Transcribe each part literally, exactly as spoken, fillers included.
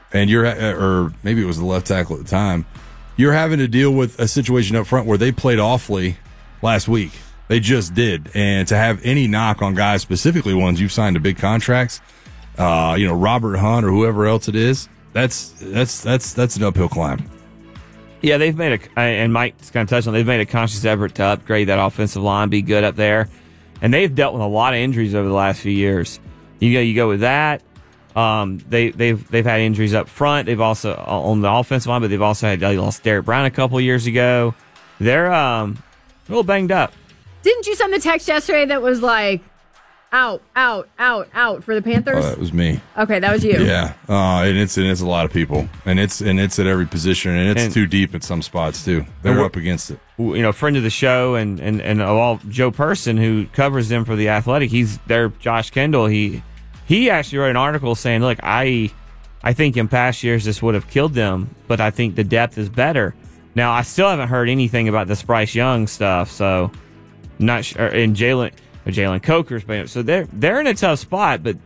and you're, or maybe it was the left tackle at the time, you're having to deal with a situation up front where they played awfully last week. They just did. And to have any knock on guys, specifically ones you've signed to big contracts, uh, you know, Robert Hunt or whoever else it is, that's that's that's that's an uphill climb. Yeah, they've made a, and Mike's kind of touched on, they've made a conscious effort to upgrade that offensive line, be good up there. And they've dealt with a lot of injuries over the last few years. You go, you go with that. Um, they, they've they've had injuries up front. They've also on the offensive line, but they've also had they lost Derek Brown a couple of years ago. They're um, a little banged up. Didn't you send the text yesterday that was like, out, out, out, out for the Panthers? Oh, that was me. Okay, that was you. Yeah, uh, and it's and it's a lot of people, and it's and it's at every position, and it's and, too deep at some spots too. They're up against it. You know, friend of the show, and and and all Joe Person, who covers them for the Athletic. He's there. Josh Kendall. He he actually wrote an article saying, "Look, I I think in past years this would have killed them, but I think the depth is better." Now, I still haven't heard anything about this Bryce Young stuff, so not sure. And Jalen. Jalen Coker's playing, so they're they're in a tough spot. But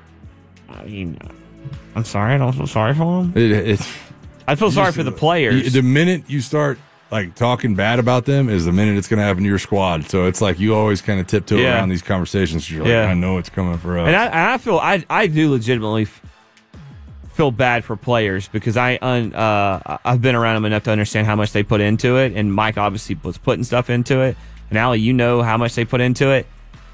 I mean, I'm sorry, I don't feel sorry for them. It, it's, I feel sorry just, for the players. The minute you start like talking bad about them, is the minute it's going to happen to your squad. So it's like you always kind of tiptoe yeah. around these conversations. You're like, yeah. I know it's coming for us, and I, and I feel I I do legitimately f- feel bad for players because I un, uh I've been around them enough to understand how much they put into it, and Mike obviously was putting stuff into it, and Allie, you know how much they put into it.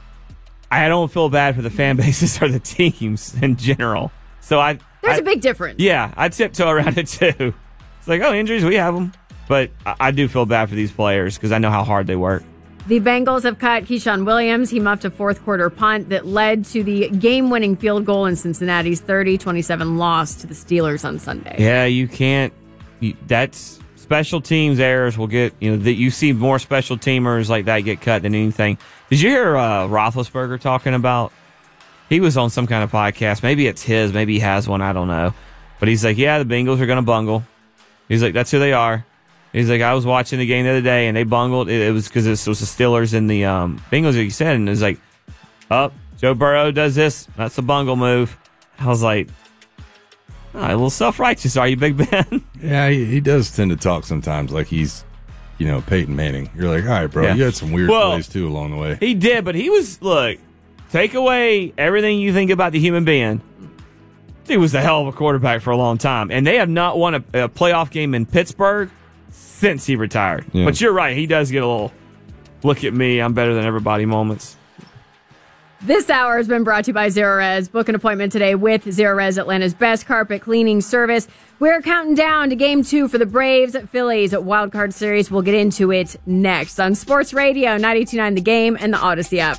I don't feel bad for the fan bases or the teams in general. So I There's I, a big difference. Yeah, I tiptoe around it too. It's like, oh, injuries, we have them. But I, I do feel bad for these players because I know how hard they work. The Bengals have cut Keyshawn Williams. He muffed a fourth quarter punt that led to the game-winning field goal in Cincinnati's thirty twenty-seven loss to the Steelers on Sunday. Yeah, you can't. You, that's special teams errors will get, you know, that you see more special teamers like that get cut than anything. Did you hear uh, Roethlisberger talking about, he was on some kind of podcast, maybe it's his, maybe he has one, I don't know. But he's like, yeah, the Bengals are going to bungle. He's like, that's who they are. He's like, I was watching the game the other day, and they bungled. It, it was because it was the Steelers and the um, Bengals, like you said, and it's like, oh, Joe Burrow does this. That's a bungle move. I was like, oh, a little self-righteous, are you, Big Ben? Yeah, he, he does tend to talk sometimes like he's, you know, Peyton Manning. You're like, all right, bro, yeah. you had some weird well, plays, too, along the way. He did, but he was, look, take away everything you think about the human being. He was the hell of a quarterback for a long time. And they have not won a, a playoff game in Pittsburgh since he retired. Yeah. But you're right, he does get a little, look at me, I'm better than everybody moments. This hour has been brought to you by Zerorez. Book an appointment today with Zerorez, Atlanta's best carpet cleaning service. We're counting down to game two for the Braves at Phillies at Wild Card Series. We'll get into it next on Sports Radio ninety-two point nine The Game and the Odyssey app.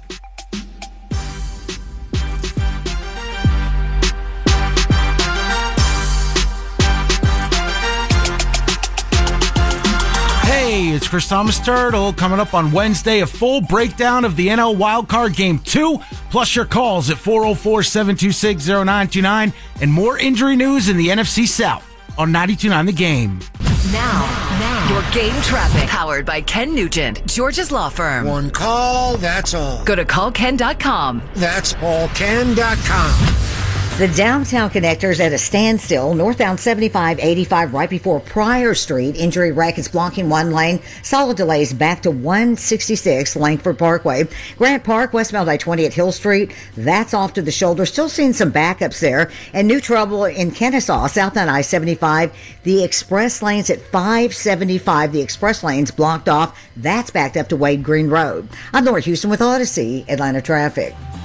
Hey, it's Chris Thomas Turtle coming up on Wednesday. A full breakdown of the N L Wildcard Game two, plus your calls at four oh four, seven two six, oh nine two nine, and more injury news in the N F C South on ninety-two point nine The Game. Now, now, your game traffic powered by Ken Nugent, George's law firm. One call, that's all. Go to call ken dot com. That's all ken dot com. The downtown connector's at a standstill, northbound seventy-five eighty-five right before Pryor Street. Injury wreck is blocking one lane. Solid delays back to one sixty-six Langford Parkway. Grant Park, westbound I twenty at Hill Street. That's off to the shoulder. Still seeing some backups there. And new trouble in Kennesaw, southbound I seventy-five. The express lanes at five seventy-five. The express lanes blocked off. That's backed up to Wade Green Road. I'm Nora Houston with Odyssey, Atlanta Traffic.